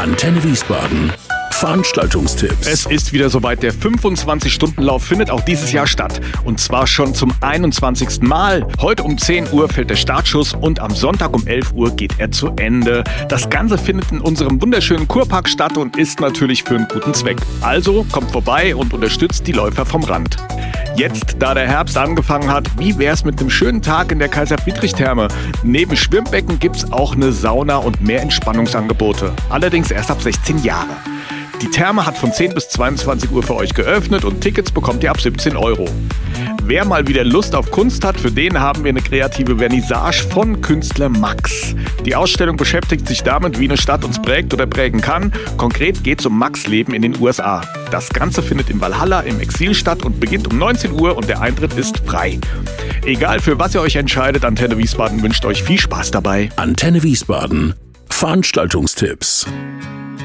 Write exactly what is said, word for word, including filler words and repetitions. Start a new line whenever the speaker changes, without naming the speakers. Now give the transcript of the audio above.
Antenne Wiesbaden. Veranstaltungstipps.
Es ist wieder soweit. Der fünfundzwanzig-Stunden-Lauf findet auch dieses Jahr statt. Und zwar schon zum einundzwanzigsten Mal. Heute um zehn Uhr fällt der Startschuss und am Sonntag um elf Uhr geht er zu Ende. Das Ganze findet in unserem wunderschönen Kurpark statt und ist natürlich für einen guten Zweck. Also kommt vorbei und unterstützt die Läufer vom Rand. Jetzt, da der Herbst angefangen hat, wie wär's mit einem schönen Tag in der Kaiser-Friedrich-Therme? Neben Schwimmbecken gibt's auch eine Sauna und mehr Entspannungsangebote. Allerdings erst ab sechzehn Jahre. Die Therme hat von zehn bis zweiundzwanzig Uhr für euch geöffnet und Tickets bekommt ihr ab siebzehn Euro. Wer mal wieder Lust auf Kunst hat, für den haben wir eine kreative Vernissage von Künstler Max. Die Ausstellung beschäftigt sich damit, wie eine Stadt uns prägt oder prägen kann. Konkret geht es um Max' Leben in den U S A. Das Ganze findet in Valhalla im Exil statt und beginnt um neunzehn Uhr und der Eintritt ist frei. Egal für was ihr euch entscheidet, Antenne Wiesbaden wünscht euch viel Spaß dabei.
Antenne Wiesbaden. Veranstaltungstipps.